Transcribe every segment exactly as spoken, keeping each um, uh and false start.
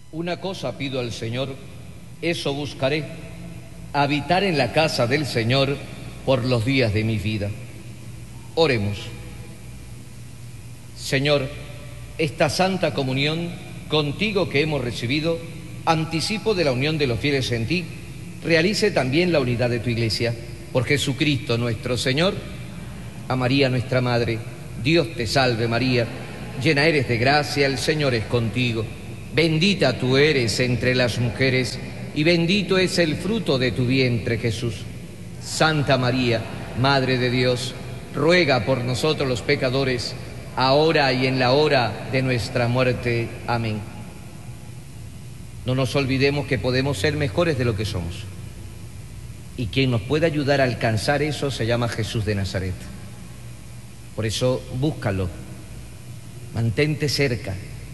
Una cosa pido al Señor, eso buscaré, habitar en la casa del Señor por los días de mi vida. Oremos. Señor, esta santa comunión contigo que hemos recibido, anticipo de la unión de los fieles en ti, realice también la unidad de tu Iglesia. Por Jesucristo nuestro Señor. A María nuestra Madre, Dios te salve María, llena eres de gracia, el Señor es contigo. Bendita tú eres entre las mujeres, y bendito es el fruto de tu vientre, Jesús. Santa María, Madre de Dios, ruega por nosotros los pecadores, ahora y en la hora de nuestra muerte. Amén. No nos olvidemos que podemos ser mejores de lo que somos. Y quien nos puede ayudar a alcanzar eso se llama Jesús de Nazaret. Por eso, búscalo, mantente cerca,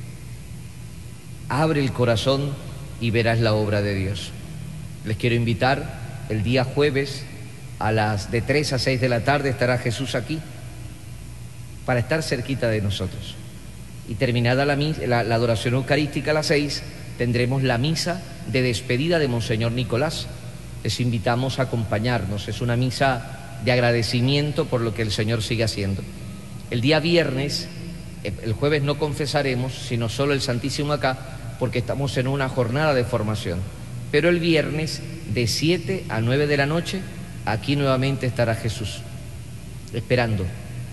abre el corazón y verás la obra de Dios. Les quiero invitar, el día jueves, a las de tres a seis de la tarde estará Jesús aquí, para estar cerquita de nosotros. Y terminada la, la, la adoración eucarística a las seis, tendremos la misa de despedida de Monseñor Nicolás. Les invitamos a acompañarnos, es una misa de agradecimiento por lo que el Señor sigue haciendo. El día viernes, el jueves no confesaremos, sino solo el Santísimo acá, porque estamos en una jornada de formación. Pero el viernes, de siete a nueve de la noche, aquí nuevamente estará Jesús, esperando.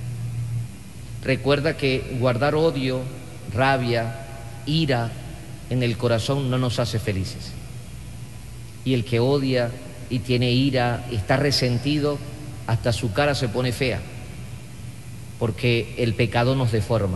Recuerda que guardar odio, rabia, ira en el corazón no nos hace felices. Y el que odia y tiene ira, está resentido, hasta su cara se pone fea, porque el pecado nos deforma.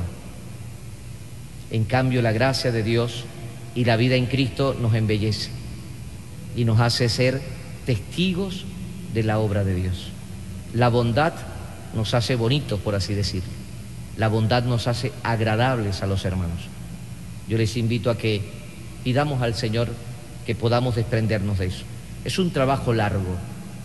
En cambio, la gracia de Dios y la vida en Cristo nos embellece y nos hace ser testigos de la obra de Dios. La bondad nos hace bonitos, por así decirlo. La bondad nos hace agradables a los hermanos. Yo les invito a que pidamos al Señor que podamos desprendernos de eso. Es un trabajo largo,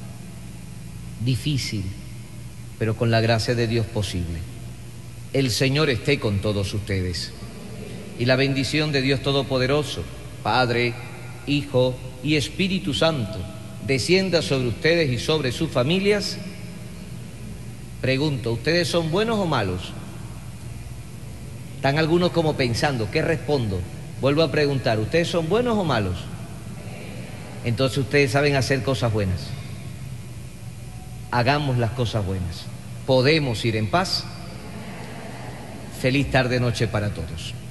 difícil, pero con la gracia de Dios posible. El Señor esté con todos ustedes. Y la bendición de Dios Todopoderoso, Padre, Hijo y Espíritu Santo, descienda sobre ustedes y sobre sus familias. Pregunto, ¿ustedes son buenos o malos? Están algunos como pensando, ¿qué respondo? Vuelvo a preguntar, ¿ustedes son buenos o malos? Entonces ustedes saben hacer cosas buenas. Hagamos las cosas buenas. Podemos ir en paz. Feliz tarde-noche para todos.